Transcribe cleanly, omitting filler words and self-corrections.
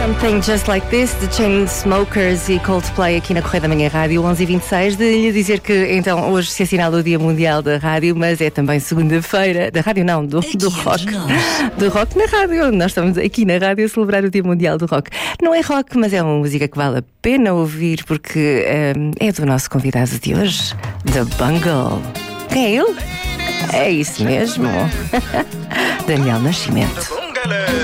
Something Just Like This, The Chainsmokers e Coldplay aqui na Correia da Manhã Rádio 11h26. De lhe dizer que então hoje se assinala o Dia Mundial da Rádio, mas é também segunda-feira. Da rádio não, do rock. Do rock na rádio. Nós estamos aqui na rádio a celebrar o Dia Mundial do Rock. Não é rock, mas é uma música que vale a pena ouvir porque é do nosso convidado de hoje, The Bungle. Quem é ele? É isso mesmo. Daniel Nascimento.